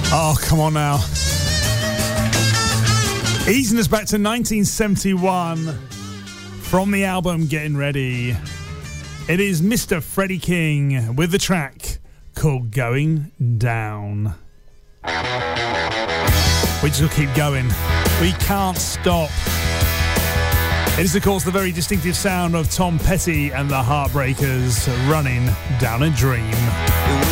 Oh, come on now. Easing us back to 1971 from the album Getting Ready. It is Mr. Freddie King with the track called Going Down. We just will keep going. We can't stop. It is, of course, the very distinctive sound of Tom Petty and the Heartbreakers, Running Down a Dream.